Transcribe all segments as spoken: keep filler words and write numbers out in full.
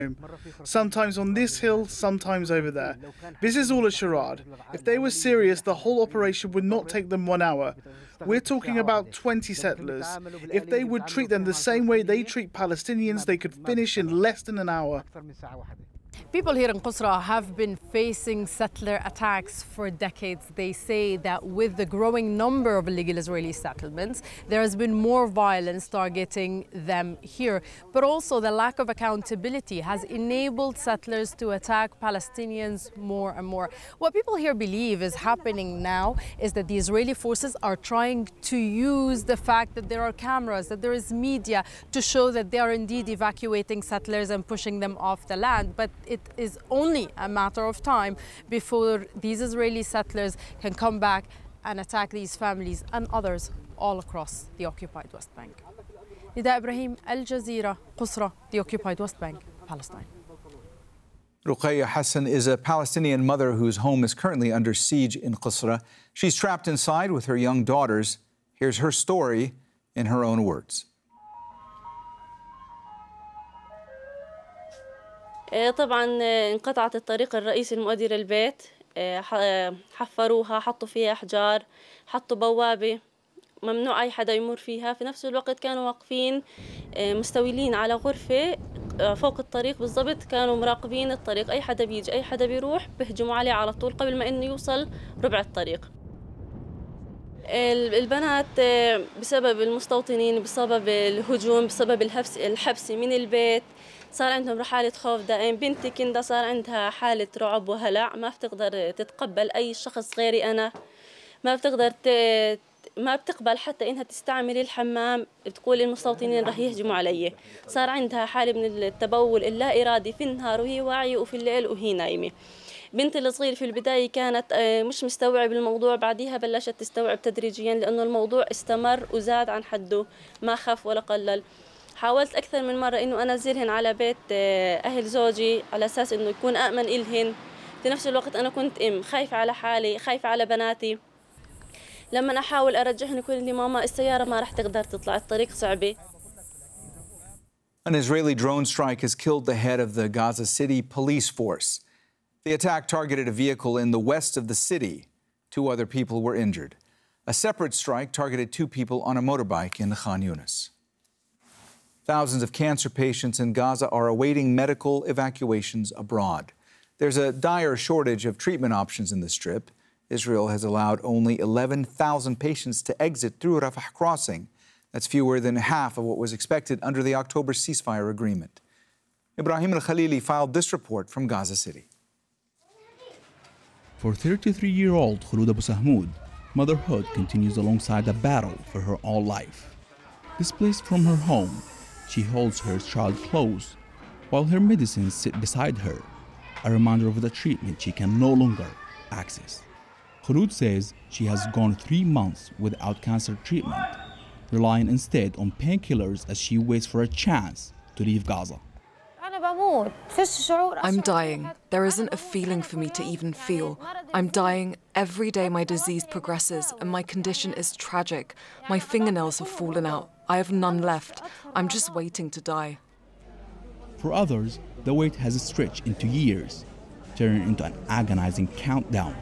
Sometimes on this hill, sometimes over there. This is all a charade. If they were serious, the whole operation would not take them one hour. We're talking about twenty settlers. If they would treat them the same way they treat Palestinians, they could finish in less than an hour. People here in Qusra have been facing settler attacks for decades. They say that with the growing number of illegal Israeli settlements, there has been more violence targeting them here. But also the lack of accountability has enabled settlers to attack Palestinians more and more. What people here believe is happening now is that the Israeli forces are trying to use the fact that there are cameras, that there is media, to show that they are indeed evacuating settlers and pushing them off the land. But it is only a matter of time before these Israeli settlers can come back and attack these families and others all across the occupied West Bank. Nida Ibrahim, Al Jazeera, Qusra, the occupied West Bank, Palestine. Ruqayya Hassan is a Palestinian mother whose home is currently under siege in Qusra. She's trapped inside with her young daughters. Here's her story in her own words. طبعا انقطعت الطريق الرئيسي المؤدي للبيت، حفروها، حطوا فيها أحجار، حطوا بوابة ممنوع أي حدا يمر فيها. في نفس الوقت كانوا واقفين مستولين على غرفة فوق الطريق بالضبط، كانوا مراقبين الطريق، أي حدا بيجي أي حدا بيروح بيهجموا عليه على طول قبل ما إنه يوصل ربع الطريق. البنات بسبب المستوطنين، بسبب الهجوم، بسبب الحبس الحبس من البيت، صار عندهم حالة خوف دائم. بنتي كندا صار عندها حالة رعب وهلع، ما بتقدر تتقبل أي شخص غيري أنا، ما بتقدر ت... ما بتقبل حتى إنها تستعمل الحمام، بتقول المستوطنين رح يهجموا علي. صار عندها حالة من التبول اللا إرادي في النهار وهي واعية وفي الليل وهي نايمة. بنتي الصغير في البداية كانت مش مستوعب الموضوع، بعديها بلشت تستوعب تدريجيا لأنه الموضوع استمر وزاد عن حده، ما خف ولا قلل. حاولت أكثر من مرة إنه أنزلهن على بيت أهل زوجي على أساس إنه يكون أأمن إلهن. في نفس الوقت أنا كنت أم خايفة على حالي، خايفة على بناتي. لما أحاول أرجعهن يقول لي ماما السيارة ما رح تقدر تطلع، الطريق صعبة. An Israeli drone strike has killed the head of the Gaza City police force. The attack targeted a vehicle in the west of the city. Two other people were injured. A separate strike targeted two people on a motorbike in Khan Yunis. Thousands of cancer patients in Gaza are awaiting medical evacuations abroad. There's a dire shortage of treatment options in the Strip. Israel has allowed only eleven thousand patients to exit through Rafah crossing. That's fewer than half of what was expected under the October ceasefire agreement. Ibrahim al-Khalili filed this report from Gaza City. For thirty-three-year-old Khulud Abu Sahmoud, motherhood continues alongside a battle for her all life. Displaced from her home, she holds her child close while her medicines sit beside her, a reminder of the treatment she can no longer access. Khulud says she has gone three months without cancer treatment, relying instead on painkillers as she waits for a chance to leave Gaza. I'm dying. There isn't a feeling for me to even feel. I'm dying every day my disease progresses and my condition is tragic. My fingernails have fallen out. I have none left. I'm just waiting to die. For others, the wait has stretched into years, turning into an agonizing countdown.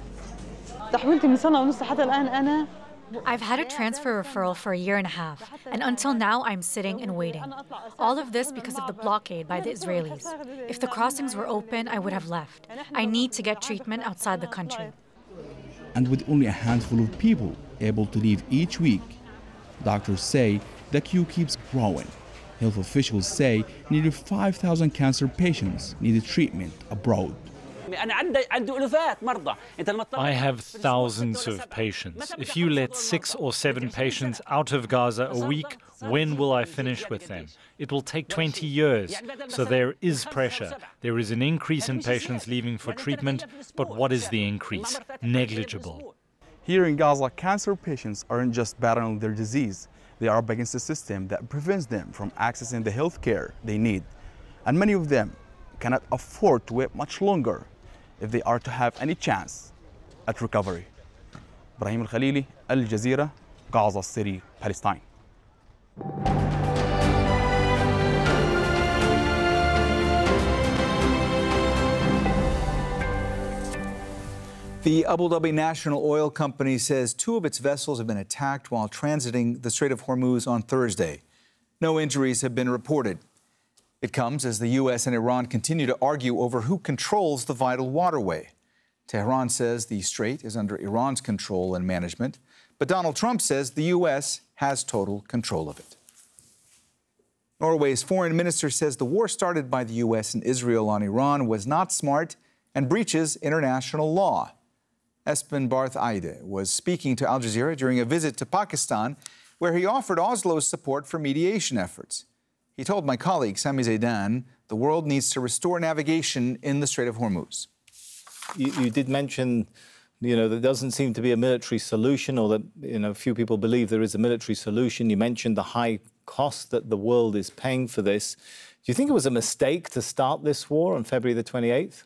I've had a transfer referral for a year and a half, and until now I'm sitting and waiting. All of this because of the blockade by the Israelis. If the crossings were open, I would have left. I need to get treatment outside the country. And with only a handful of people able to leave each week, doctors say the queue keeps growing. Health officials say nearly five thousand cancer patients needed treatment abroad. I have thousands of patients. If you let six or seven patients out of Gaza a week, when will I finish with them? It will take twenty years. So there is pressure. There is an increase in patients leaving for treatment, but what is the increase? Negligible. Here in Gaza, cancer patients aren't just battling their disease. They are up against a system that prevents them from accessing the health care they need. And many of them cannot afford to wait much longer if they are to have any chance at recovery. Ibrahim al-Khalili, Al Jazeera, Gaza City, Palestine. The Abu Dhabi National Oil Company says two of its vessels have been attacked while transiting the Strait of Hormuz on Thursday. No injuries have been reported. It comes as the U S and Iran continue to argue over who controls the vital waterway. Tehran says the strait is under Iran's control and management, but Donald Trump says the U S has total control of it. Norway's foreign minister says the war started by the U S and Israel on Iran was not smart and breaches international law. Espen Barth Eide was speaking to Al Jazeera during a visit to Pakistan, where he offered Oslo's support for mediation efforts. He told my colleague Sami Zaidan the world needs to restore navigation in the Strait of Hormuz. You, you did mention, you know, there doesn't seem to be a military solution, or that, you know, few people believe there is a military solution. You mentioned the high cost that the world is paying for this. Do you think it was a mistake to start this war on February the twenty-eighth?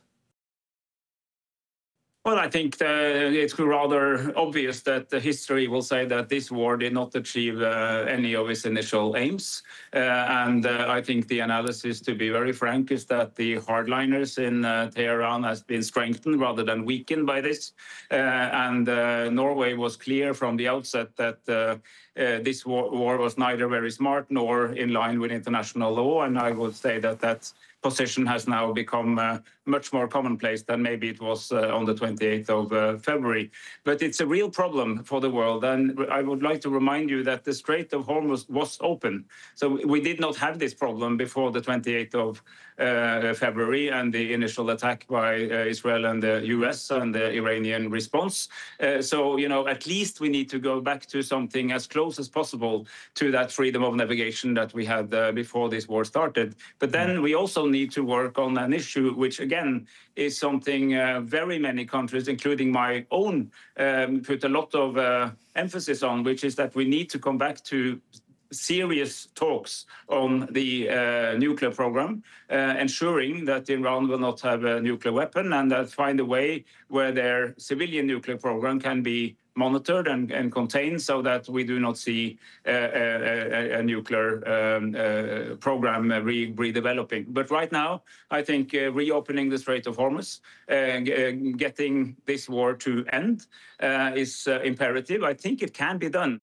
Well, I think the, it's rather obvious that the history will say that this war did not achieve uh, any of its initial aims. Uh, and uh, I think the analysis, to be very frank, is that the hardliners in uh, Tehran has been strengthened rather than weakened by this. Uh, and uh, Norway was clear from the outset that uh, uh, this war, war was neither very smart nor in line with international law. And I would say that that's position has now become uh, much more commonplace than maybe it was uh, on the twenty-eighth of uh, February. But it's a real problem for the world. And I would like to remind you that the Strait of Hormuz was open. So we did not have this problem before the twenty-eighth of uh, February and the initial attack by uh, Israel and the U S and the Iranian response. Uh, so, you know, at least we need to go back to something as close as possible to that freedom of navigation that we had uh, before this war started. But then we also need to work on an issue which, again, is something uh, very many countries, including my own, um, put a lot of uh, emphasis on, which is that we need to come back to serious talks on the uh, nuclear program, uh, ensuring that Iran will not have a nuclear weapon, and that find a way where their civilian nuclear program can be monitored and, and contained, so that we do not see uh, a, a, a nuclear um, uh, program re redeveloping. But right now, I think uh, reopening the Strait of Hormuz, uh, getting this war to end uh, is uh, imperative. I think it can be done.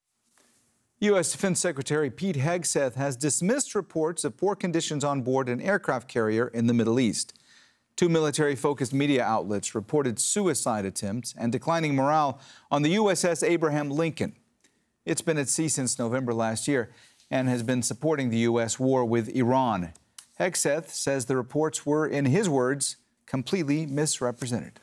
U S Defense Secretary Pete Hegseth has dismissed reports of poor conditions on board an aircraft carrier in the Middle East. Two military-focused media outlets reported suicide attempts and declining morale on the U S S Abraham Lincoln. It's been at sea since November last year and has been supporting the U S war with Iran. Hegseth says the reports were, in his words, completely misrepresented.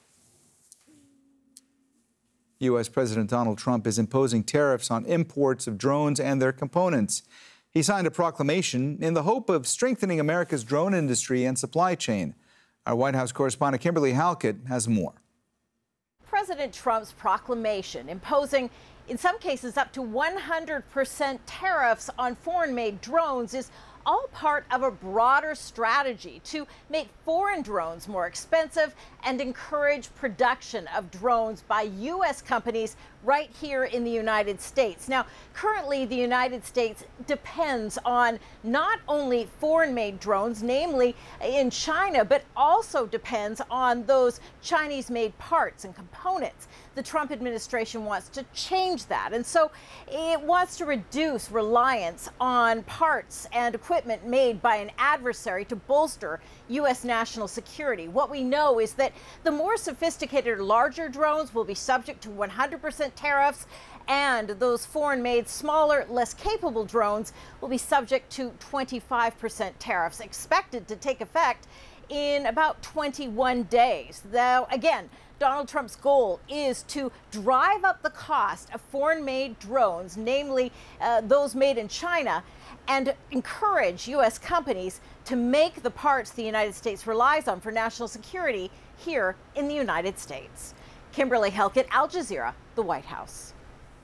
U S President Donald Trump is imposing tariffs on imports of drones and their components. He signed a proclamation in the hope of strengthening America's drone industry and supply chain. Our White House correspondent Kimberly Halkett has more. President Trump's proclamation imposing, in some cases, up to one hundred percent tariffs on foreign-made drones is all part of a broader strategy to make foreign drones more expensive and encourage production of drones by U S companies right here in the United States. Now, currently, the United States depends on not only foreign-made drones, namely in China, but also depends on those Chinese-made parts and components. The Trump administration wants to change that, and so it wants to reduce reliance on parts and equipment made by an adversary to bolster U S national security. What we know is that the more sophisticated, larger drones will be subject to one hundred percent tariffs, and those foreign-made, smaller, less capable drones will be subject to twenty-five percent tariffs, expected to take effect in about twenty-one days. Though, again, Donald Trump's goal is to drive up the cost of foreign-made drones, namely uh, those made in China, and encourage U S companies to make the parts the United States relies on for national security here in the United States. Kimberly Halkett, Al Jazeera, the White House.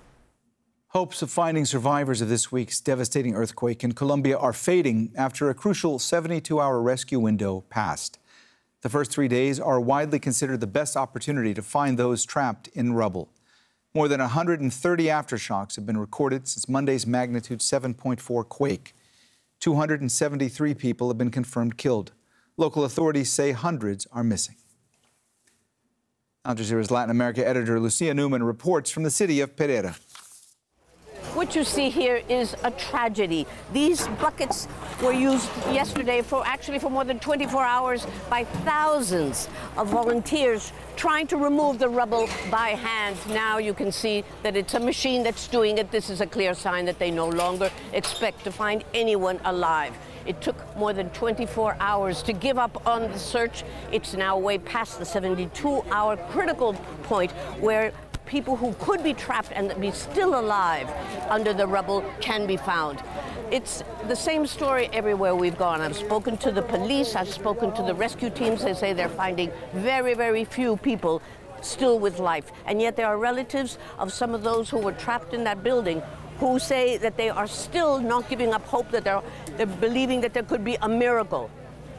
Hopes of finding survivors of this week's devastating earthquake in Colombia are fading after a crucial seventy-two hour rescue window passed. The first three days are widely considered the best opportunity to find those trapped in rubble. More than one hundred thirty aftershocks have been recorded since Monday's magnitude seven point four quake. two hundred seventy-three people have been confirmed killed. Local authorities say hundreds are missing. Al Jazeera's Latin America editor Lucia Newman reports from the city of Pereira. What you see here is a tragedy. These buckets were used yesterday for actually for more than twenty-four hours by thousands of volunteers trying to remove the rubble by hand. Now you can see that it's a machine that's doing it. This is a clear sign that they no longer expect to find anyone alive. It took more than twenty-four hours to give up on the search. It's now way past the seventy-two hour critical point where people who could be trapped and be still alive under the rubble can be found. It's the same story everywhere we've gone. I've spoken to the police, I've spoken to the rescue teams. They say they're finding very, very few people still with life. And yet there are relatives of some of those who were trapped in that building who say that they are still not giving up hope, that they're, they're believing that there could be a miracle.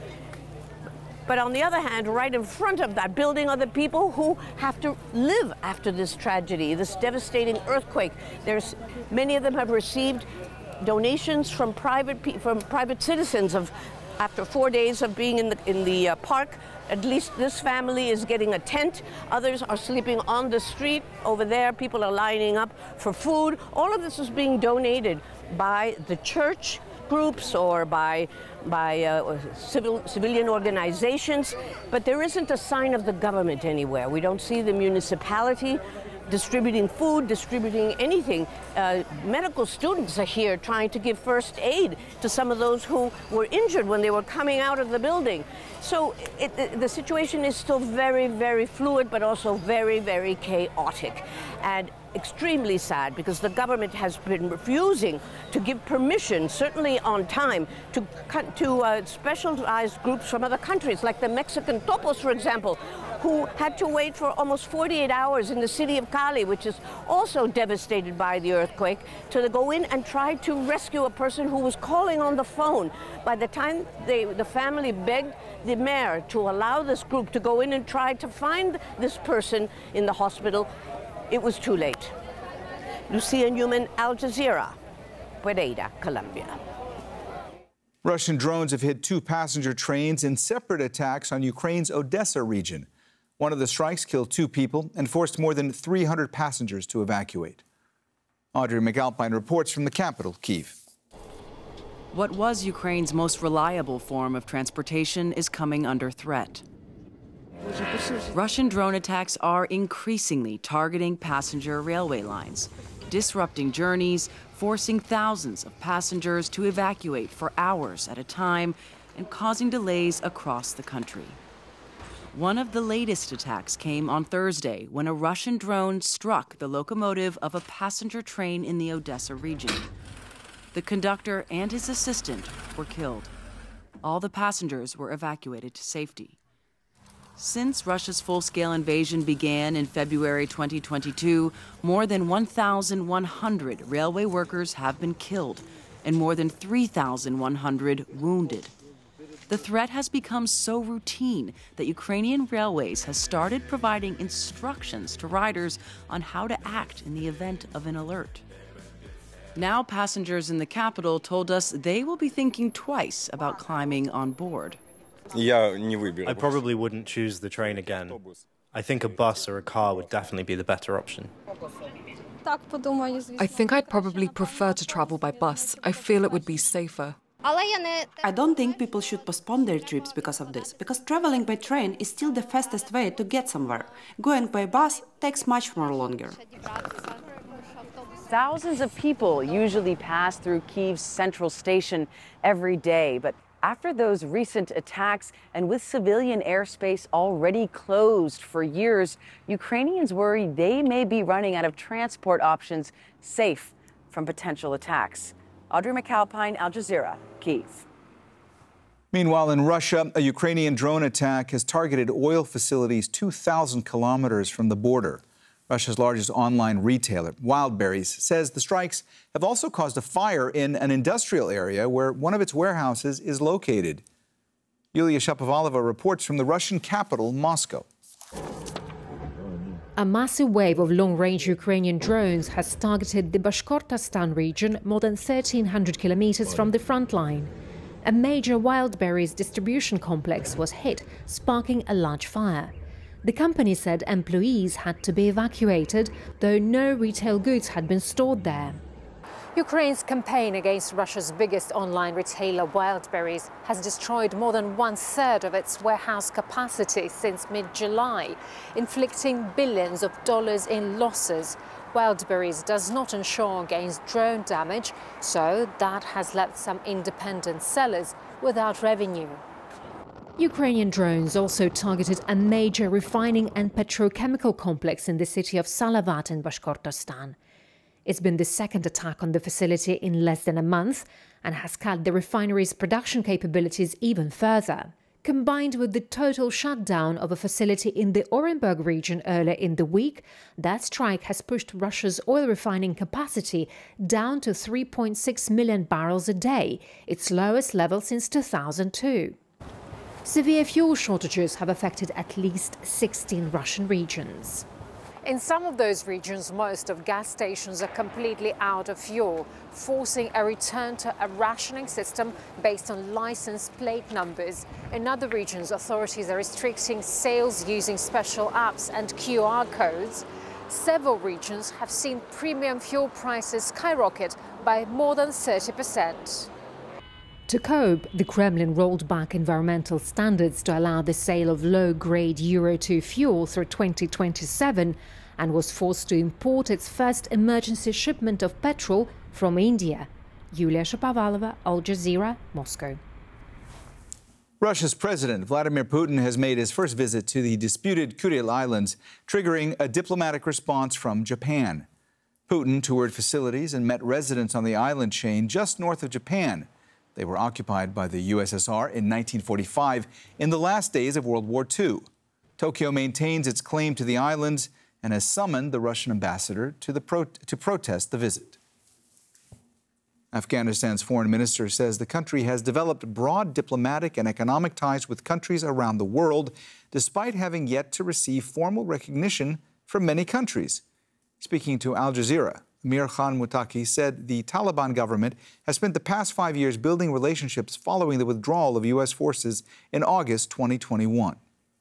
But on the other hand, right in front of that building are the people who have to live after this tragedy, this devastating earthquake. There's, many of them have received donations from private, from private citizens of, after four days of being in the, in the uh, park. At least this family is getting a tent. Others are sleeping on the street. Over there, people are lining up for food. All of this is being donated by the church groups or by, by uh, civil, civilian organizations, but there isn't a sign of the government anywhere. We don't see the municipality distributing food, distributing anything. Uh, medical students are here trying to give first aid to some of those who were injured when they were coming out of the building. So it, it, the situation is still very, very fluid, but also very, very chaotic. And extremely sad because the government has been refusing to give permission, certainly on time, to, to uh, specialized groups from other countries, like the Mexican Topos, for example, who had to wait for almost forty-eight hours in the city of Cali, which is also devastated by the earthquake, to go in and try to rescue a person who was calling on the phone. By the time they, the family begged the mayor to allow this group to go in and try to find this person in the hospital, it was too late. Lucia Newman, Al Jazeera, Pereira, Colombia. Russian drones have hit two passenger trains in separate attacks on Ukraine's Odessa region. One of the strikes killed two people and forced more than three hundred passengers to evacuate. Audrey McAlpine reports from the capital, Kyiv. What was Ukraine's most reliable form of transportation is coming under threat. Russian drone attacks are increasingly targeting passenger railway lines, disrupting journeys, forcing thousands of passengers to evacuate for hours at a time, and causing delays across the country. One of the latest attacks came on Thursday when a Russian drone struck the locomotive of a passenger train in the Odessa region. The conductor and his assistant were killed. All the passengers were evacuated to safety. Since Russia's full-scale invasion began in February twenty twenty-two, more than one thousand one hundred railway workers have been killed and more than three thousand one hundred wounded. The threat has become so routine that Ukrainian Railways has started providing instructions to riders on how to act in the event of an alert. Now passengers in the capital told us they will be thinking twice about climbing on board. I probably wouldn't choose the train again. I think a bus or a car would definitely be the better option. I think I'd probably prefer to travel by bus. I feel it would be safer. I don't think people should postpone their trips because of this, because traveling by train is still the fastest way to get somewhere. Going by bus takes much more longer. Thousands of people usually pass through Kyiv's central station every day, but after those recent attacks and with civilian airspace already closed for years, Ukrainians worry they may be running out of transport options safe from potential attacks. Audrey McAlpine, Al Jazeera, Kyiv. Meanwhile, in Russia, a Ukrainian drone attack has targeted oil facilities two thousand kilometers from the border. Russia's largest online retailer, Wildberries, says the strikes have also caused a fire in an industrial area where one of its warehouses is located. Yulia Shapovalova reports from the Russian capital, Moscow. A massive wave of long-range Ukrainian drones has targeted the Bashkortostan region more than thirteen hundred kilometers from the front line. A major Wildberries distribution complex was hit, sparking a large fire. The company said employees had to be evacuated, though no retail goods had been stored there. Ukraine's campaign against Russia's biggest online retailer, Wildberries, has destroyed more than one-third of its warehouse capacity since mid-July, inflicting billions of dollars in losses. Wildberries does not insure against drone damage, so that has left some independent sellers without revenue. Ukrainian drones also targeted a major refining and petrochemical complex in the city of Salavat in Bashkortostan. It's been the second attack on the facility in less than a month and has cut the refinery's production capabilities even further. Combined with the total shutdown of a facility in the Orenburg region earlier in the week, that strike has pushed Russia's oil refining capacity down to three point six million barrels a day, its lowest level since two thousand two. Severe fuel shortages have affected at least sixteen Russian regions. In some of those regions, most of gas stations are completely out of fuel, forcing a return to a rationing system based on license plate numbers. In other regions, authorities are restricting sales using special apps and Q R codes. Several regions have seen premium fuel prices skyrocket by more than thirty percent. To cope, the Kremlin rolled back environmental standards to allow the sale of low-grade Euro two fuel through twenty twenty-seven and was forced to import its first emergency shipment of petrol from India. Yulia Shapovalova, Al Jazeera, Moscow. Russia's President Vladimir Putin has made his first visit to the disputed Kuril Islands, triggering a diplomatic response from Japan. Putin toured facilities and met residents on the island chain just north of Japan. They were occupied by the U S S R in nineteen forty-five, in the last days of World War Two. Tokyo maintains its claim to the islands and has summoned the Russian ambassador to, the pro to protest the visit. Afghanistan's foreign minister says the country has developed broad diplomatic and economic ties with countries around the world, despite having yet to receive formal recognition from many countries. Speaking to Al Jazeera, Amir Khan Muttaqi said the Taliban government has spent the past five years building relationships following the withdrawal of U S forces in August twenty twenty-one.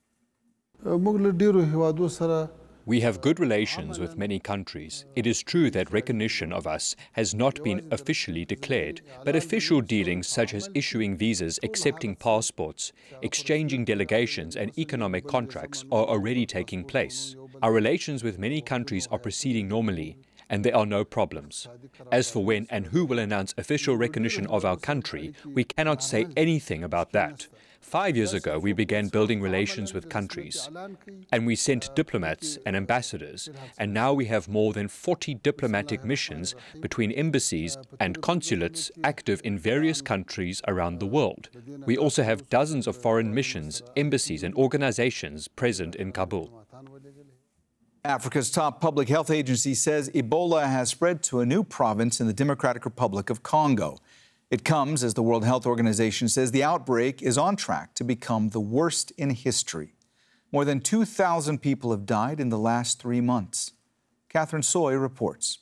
We have good relations with many countries. It is true that recognition of us has not been officially declared, but official dealings such as issuing visas, accepting passports, exchanging delegations and economic contracts are already taking place. Our relations with many countries are proceeding normally, and there are no problems. As for when and who will announce official recognition of our country, we cannot say anything about that. Five years ago, we began building relations with countries, and we sent diplomats and ambassadors, and now we have more than forty diplomatic missions between embassies and consulates active in various countries around the world. We also have dozens of foreign missions, embassies and organizations present in Kabul. Africa's top public health agency says Ebola has spread to a new province in the Democratic Republic of Congo. It comes as the World Health Organization says the outbreak is on track to become the worst in history. More than two thousand people have died in the last three months. Catherine Soy reports.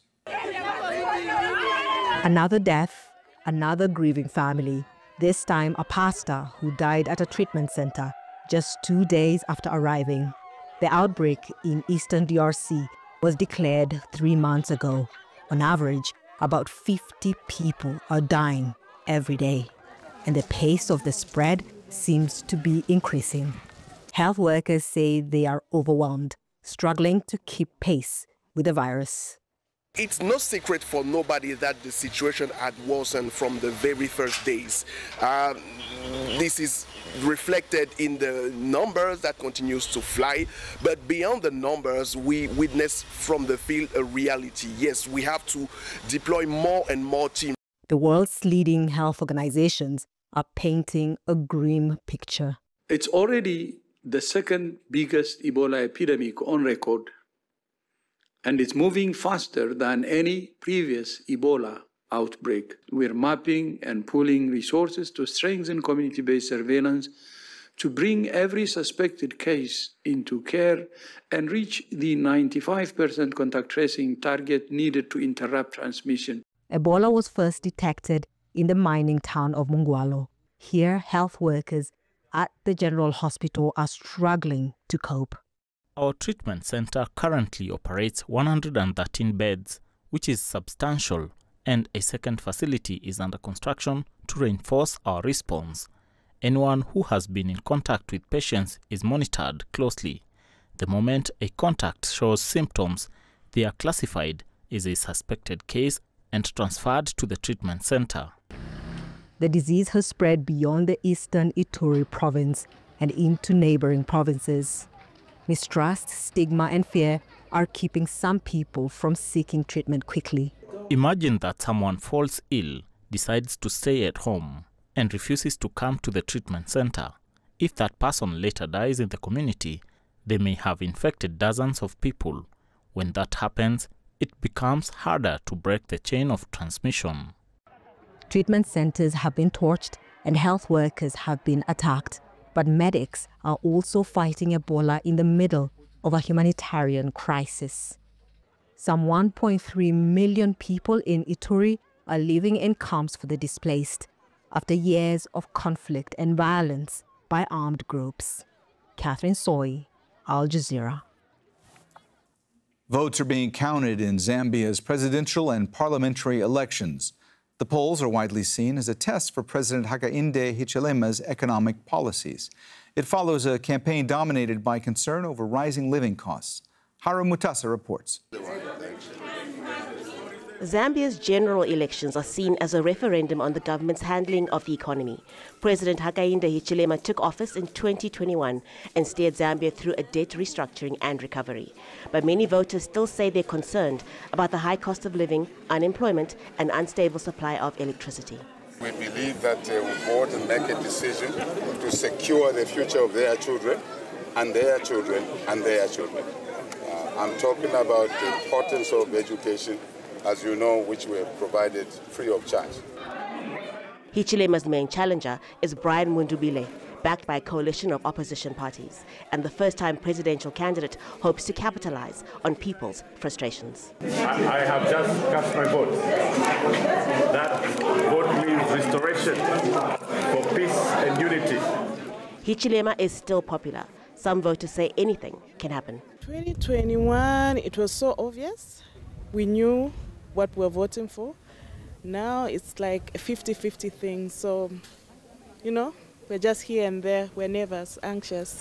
Another death, another grieving family, this time a pastor who died at a treatment center just two days after arriving. The outbreak in eastern D R C was declared three months ago. On average, about fifty people are dying every day, and the pace of the spread seems to be increasing. Health workers say they are overwhelmed, struggling to keep pace with the virus. It's no secret for nobody that the situation had worsened from the very first days. Uh, this is reflected in the numbers that continues to fly, but beyond the numbers, we witness from the field a reality. Yes, we have to deploy more and more teams. The world's leading health organizations are painting a grim picture. It's already the second biggest Ebola epidemic on record, and it's moving faster than any previous Ebola outbreak. We're mapping and pooling resources to strengthen community-based surveillance, to bring every suspected case into care and reach the ninety-five percent contact tracing target needed to interrupt transmission. Ebola was first detected in the mining town of Mungwalo. Here, health workers at the General Hospital are struggling to cope. Our treatment center currently operates one hundred thirteen beds, which is substantial, and a second facility is under construction to reinforce our response. Anyone who has been in contact with patients is monitored closely. The moment a contact shows symptoms, they are classified as a suspected case and transferred to the treatment center. The disease has spread beyond the eastern Ituri province and into neighboring provinces. Mistrust, stigma, and fear are keeping some people from seeking treatment quickly. Imagine that someone falls ill, decides to stay at home, and refuses to come to the treatment center. If that person later dies in the community, they may have infected dozens of people. When that happens, it becomes harder to break the chain of transmission. Treatment centers have been torched and health workers have been attacked, but medics are also fighting Ebola in the middle of a humanitarian crisis. Some one point three million people in Ituri are living in camps for the displaced after years of conflict and violence by armed groups. Catherine Soy, Al Jazeera. Votes are being counted in Zambia's presidential and parliamentary elections. The polls are widely seen as a test for President Hakainde Hichilema's economic policies. It follows a campaign dominated by concern over rising living costs. Haru Mutasa reports. Zambia's general elections are seen as a referendum on the government's handling of the economy. President Hakainde Hichilema took office in twenty twenty-one and steered Zambia through a debt restructuring and recovery. But many voters still say they're concerned about the high cost of living, unemployment, and unstable supply of electricity. We believe that they will vote and make a decision to secure the future of their children and their children and their children. Uh, I'm talking about the importance of education, as you know, which were provided free of charge. Hichilema's main challenger is Brian Mundubile, backed by a coalition of opposition parties, and the first-time presidential candidate hopes to capitalize on people's frustrations. I, I have just cast my vote. That vote means restoration for peace and unity. Hichilema is still popular. Some voters say anything can happen. twenty twenty-one, it was so obvious. We knew what we were voting for. Now it's like a fifty fifty thing. So, you know, we're just here and there. We're never anxious.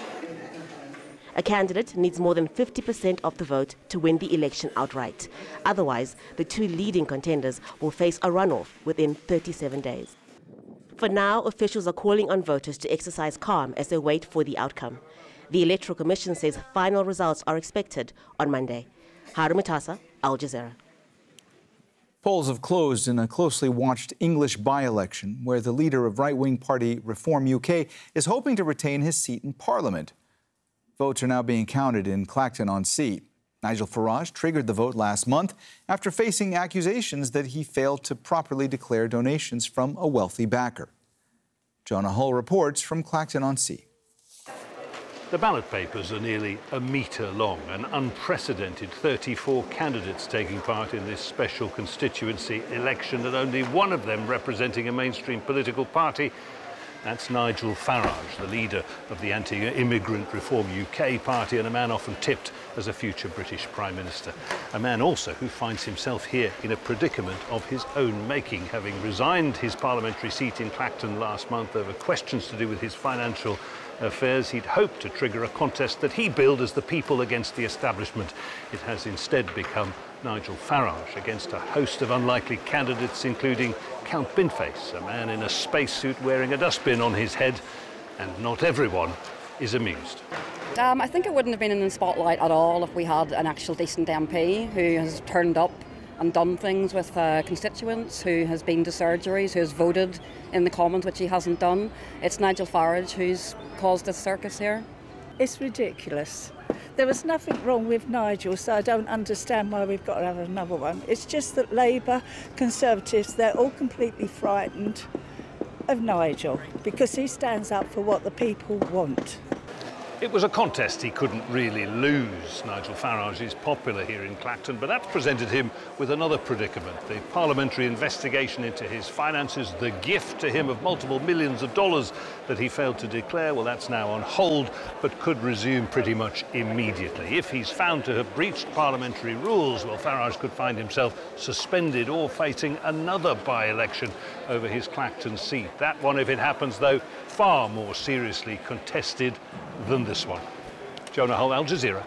A candidate needs more than fifty percent of the vote to win the election outright. Otherwise, the two leading contenders will face a runoff within thirty-seven days. For now, officials are calling on voters to exercise calm as they wait for the outcome. The Electoral Commission says final results are expected on Monday. Haru Mutasa, Al Jazeera. Polls have closed in a closely watched English by-election where the leader of right-wing party Reform U K is hoping to retain his seat in Parliament. Votes are now being counted in Clacton-on-Sea. Nigel Farage triggered the vote last month after facing accusations that he failed to properly declare donations from a wealthy backer. Jonah Hull reports from Clacton-on-Sea. The ballot papers are nearly a metre long, an unprecedented thirty-four candidates taking part in this special constituency election, and only one of them representing a mainstream political party. That's Nigel Farage, the leader of the anti-immigrant Reform U K party and a man often tipped as a future British Prime Minister. A man also who finds himself here in a predicament of his own making, having resigned his parliamentary seat in Clacton last month over questions to do with his financial affairs. He'd hoped to trigger a contest that he billed as the people against the establishment. It has instead become Nigel Farage against a host of unlikely candidates, including Count Binface, a man in a spacesuit wearing a dustbin on his head, and not everyone is amused. Um, I think it wouldn't have been in the spotlight at all if we had an actual decent M P who has turned up and done things with uh, constituents, who has been to surgeries, who has voted in the Commons, which he hasn't done. It's Nigel Farage who's caused this circus here. It's ridiculous. There was nothing wrong with Nigel, so I don't understand why we've got to have another one. It's just that Labour, Conservatives, they're all completely frightened of Nigel because he stands up for what the people want. It was a contest he couldn't really lose. Nigel Farage is popular here in Clacton, but that's presented him with another predicament. The parliamentary investigation into his finances, the gift to him of multiple millions of dollars that he failed to declare, well, that's now on hold, but could resume pretty much immediately. If he's found to have breached parliamentary rules, well, Farage could find himself suspended or facing another by-election over his Clacton seat. That one, if it happens, though, far more seriously contested than this one. Jonah Hull, Al Jazeera.